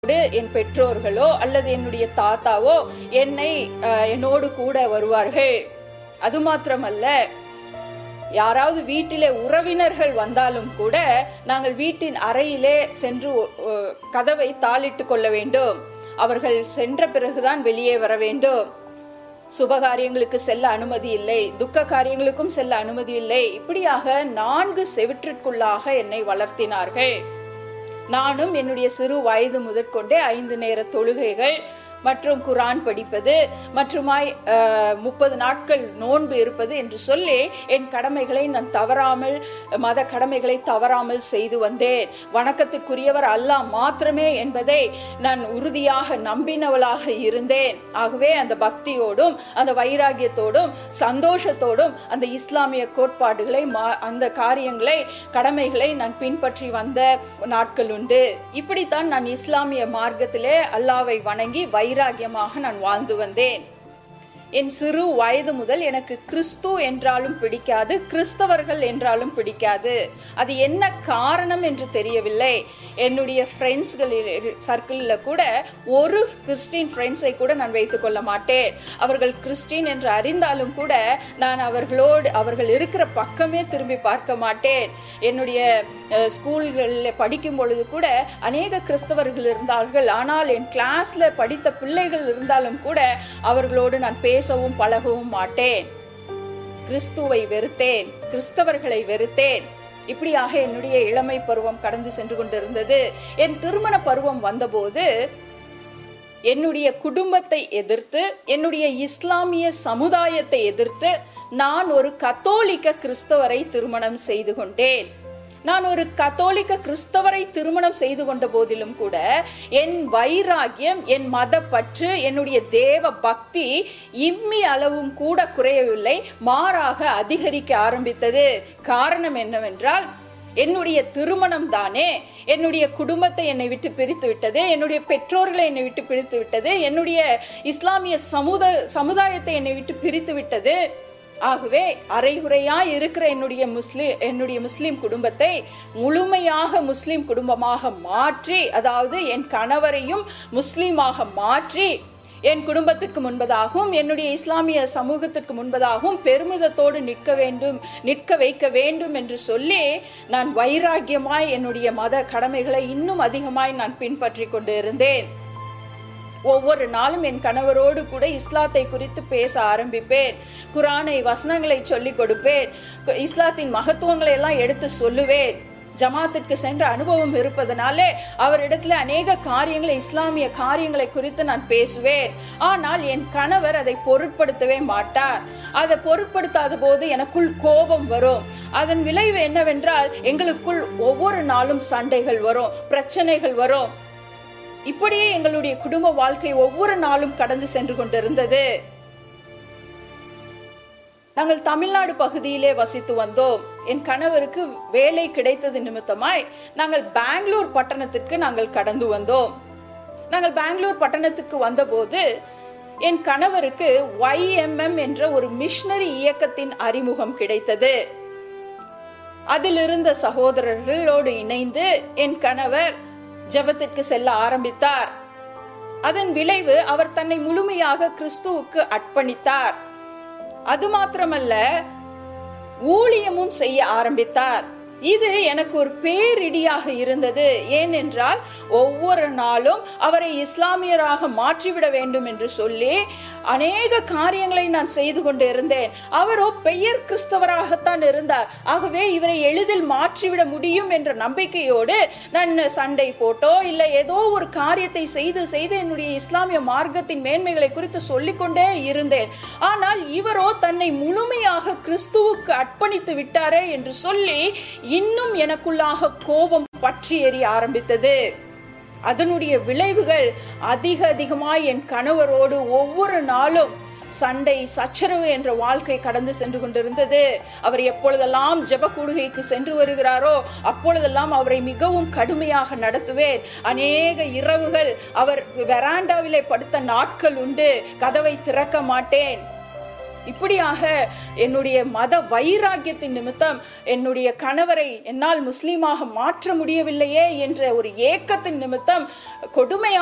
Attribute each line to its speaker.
Speaker 1: என் பெற்றோர்களோ அல்லது என்னுடைய தாத்தாவோ என்னோடு கூட வருவார்கள். அது மாத்திரமல்ல, யாராவது வீட்டிலே உறவினர்கள் வந்தாலும் கூட நாங்கள் வீட்டின் அறையிலே சென்று கதவை தாளிட்டு கொள்ள வேண்டும். அவர்கள் சென்ற பிறகுதான் வெளியே வர வேண்டும். சுபகாரியங்களுக்கு செல்ல அனுமதி இல்லை, துக்க காரியங்களுக்கும் செல்ல அனுமதி இல்லை. இப்படியாக 4 செவிற்றிற்குள்ளாக என்னை வளர்த்தினார்கள். நானும் என்னுடைய சிறு வயது முதற்கொண்டே 5 நேர தொழுகைகள் மற்றும் குரான் படிப்பது மற்றுமாய் 30 நாட்கள் நோன்பு இருப்பது என்று சொல்லி என் கடமைகளை நான் தவறாமல், மத கடமைகளை தவறாமல் செய்து வந்தேன். வணக்கத்திற்குரியவர் அல்லாஹ் மாத்திரமே என்பதை நான் உறுதியாக நம்பினவளாக இருந்தேன். ஆகவே அந்த பக்தியோடும் அந்த வைராகியத்தோடும் சந்தோஷத்தோடும் அந்த இஸ்லாமிய கோட்பாடுகளை அந்த காரியங்களை கடமைகளை நான் பின்பற்றி வந்த நாட்கள் உண்டு. இப்படித்தான் நான் இஸ்லாமிய மார்க்கத்திலே அல்லாஹ்வை வணங்கி வைராகியமாக நான் வாழ்ந்து வந்தேன். என் சிறு வயது முதல் எனக்கு கிறிஸ்து என்றாலும் பிடிக்காது, கிறிஸ்தவர்கள் என்றாலும் பிடிக்காது. அது என்ன காரணம் என்று தெரியவில்லை. என்னுடைய ஃப்ரெண்ட்ஸ்களில் சர்க்கிளில் கூட ஒரு கிறிஸ்டின் ஃப்ரெண்ட்ஸை கூட நான் வைத்துக் கொள்ள மாட்டேன். அவர்கள் கிறிஸ்டின் என்று அறிந்தாலும் கூட நான் அவர்கள் இருக்கிற பக்கமே திரும்பி பார்க்க மாட்டேன். என்னுடைய ஸ்கூல்களில் படிக்கும் பொழுது கூட அநேக கிறிஸ்தவர்கள் இருந்தார்கள். ஆனால் என் கிளாஸ்ல படித்த பிள்ளைகள் இருந்தாலும் கூட அவர்களோடு நான் பேசவும் பழகவும் மாட்டேன். கிறிஸ்துவை வெறுத்தேன், கிறிஸ்தவர்களை வெறுத்தேன். இப்படியாக என்னுடைய இளமை பருவம் கடந்து சென்று கொண்டிருந்தது. என் திருமண பருவம் வந்தபோது என்னுடைய குடும்பத்தை எதிர்த்து, என்னுடைய இஸ்லாமிய சமுதாயத்தை எதிர்த்து நான் ஒரு கத்தோலிக்க கிறிஸ்தவரை திருமணம் செய்து கொண்டேன். நான் ஒரு கத்தோலிக்க கிறிஸ்தவரை திருமணம் செய்து கொண்ட போதிலும் கூட என் வைராகியம், என் மத பற்று, என்னுடைய தேவ பக்தி இம்மி அளவும் கூட குறையவில்லை, மாறாக அதிகரிக்க ஆரம்பித்தது. காரணம் என்னவென்றால், என்னுடைய திருமணம் தானே என்னுடைய குடும்பத்தை என்னை விட்டு பிரித்து விட்டது, என்னுடைய பெற்றோர்களை என்னை விட்டு பிரித்து விட்டது, என்னுடைய இஸ்லாமிய சமுதாயத்தை என்னை விட்டு பிரித்து விட்டது. ஆகவே அரைகுறையாய் இருக்கிற என்னுடைய முஸ்லிம் குடும்பத்தை முழுமையாக முஸ்லிம் குடும்பமாக மாற்றி, அதாவது என் கணவரையும் முஸ்லீமாக மாற்றி என் குடும்பத்திற்கு முன்பதாகவும் என்னுடைய இஸ்லாமிய சமூகத்திற்கு முன்பதாகவும் பெருமிதத்தோடு நிற்க வைக்க வேண்டும் என்று சொல்லி நான் வைராகியமாய் என்னுடைய மத கடமைகளை இன்னும் அதிகமாய் நான் பின்பற்றி கொண்டு இருந்தேன். ஒவ்வொரு நாளும் என் கணவரோடு கூட இஸ்லாத்தை குறித்து பேச ஆரம்பிப்பேன். குரானை வசனங்களை சொல்லிக் கொடுப்பேன். இஸ்லாத்தின் மகத்துவங்களை எல்லாம் எடுத்து சொல்லுவேன். ஜமாத்திற்கு சென்ற அனுபவம் இருப்பதனாலே அவரிடத்துல அநேக காரியங்களை, இஸ்லாமிய காரியங்களை குறித்து நான் பேசுவேன். ஆனால் என் கணவர் அதை பொருட்படுத்தவே மாட்டார். அதை பொருட்படுத்தாத போது எனக்குள் கோபம் வரும். அதன் விளைவு என்னவென்றால், எங்களுக்குள் ஒவ்வொரு நாளும் சண்டைகள் வரும், பிரச்சனைகள் வரும். இப்படியே எங்களுடைய குடும்ப வாழ்க்கை ஒவ்வொரு நாளும் கடந்து சென்று கொண்டிருந்தது. நாங்கள் தமிழ்நாடு பகுதியிலே வசித்து வந்தோம். என் கணவருக்கு வேலை கிடைத்தது நிமித்தமாய் நாங்கள் பெங்களூர் பட்டணத்திற்கு நாங்கள் கடந்து வந்தோம். நாங்கள் பெங்களூர் பட்டணத்திற்கு வந்தபோது என் கணவருக்கு YMM என்ற ஒரு மிஷனரி இயக்கத்தின் அறிமுகம் கிடைத்தது. அதிலிருந்த சகோதரர்களோடு இணைந்து என் கணவர் ஜெபத்திற்கு செல்ல ஆரம்பித்தார். அதன் விளைவு அவர் தன்னை முழுமையாக கிறிஸ்துவுக்கு அர்ப்பணித்தார். அது மாத்திரமல்ல, ஊழியமும் செய்ய ஆரம்பித்தார். இது எனக்கு ஒரு பேரிடியாக இருந்தது. ஏனென்றால் ஒவ்வொரு நாளும் அவரை இஸ்லாமியராக மாற்றிவிட வேண்டும் என்று சொல்லி அநேக காரியங்களை நான் செய்து கொண்டு இருந்தேன். அவரோ பெயர் கிறிஸ்தவராகத்தான் இருந்தார். ஆகவே இவரை எளிதில் மாற்றிவிட முடியும் என்ற நம்பிக்கையோடு நான் சண்டை போட்டோ இல்லை ஏதோ ஒரு காரியத்தை செய்து என்னுடைய இஸ்லாமிய மார்க்கத்தின் மேன்மைகளை குறித்து சொல்லிக்கொண்டே இருந்தேன். ஆனால் இவரோ தன்னை முழுமையாக கிறிஸ்துவுக்கு அர்ப்பணித்து விட்டாரே என்று சொல்லி இன்னும் எனக்குள்ளாக கோபம் பற்றி எரிய ஆரம்பித்தது. அதனுடைய விளைவுகள் அதிகமாய் என் கணவரோடு ஒவ்வொரு நாளும் சண்டை, சச்சரவு என்ற வாழ்க்கை கடந்து சென்று கொண்டிருந்தது. அவர் எப்பொழுதெல்லாம் ஜெப கூடுகைக்கு சென்று வருகிறாரோ அப்பொழுதெல்லாம் அவரை மிகவும் கடுமையாக நடத்துவேன். அநேக இரவுகள் அவர் வெராண்டாவிலே படுத்த நாட்கள் உண்டு. கதவை திறக்க மாட்டேன். இப்படியாக என்னுடைய மத வைராக்கியத்தின் நிமித்தம் என்னுடைய கணவரை என்னால் முஸ்லீமாக மாற்ற முடியவில்லையே என்ற ஒரு ஏக்கத்தின் நிமித்தம் கொடுமையான